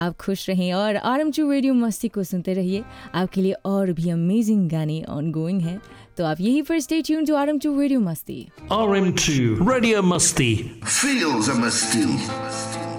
आप खुश रहें और RM2 रेडियो मस्ती को सुनते रहिए। आपके लिए और भी अमेजिंग गाने ऑन गोइंग हैं, तो आप यहीं पर stay tune to RM2 radio मस्ती। RM2 Radio Musti feels a musty.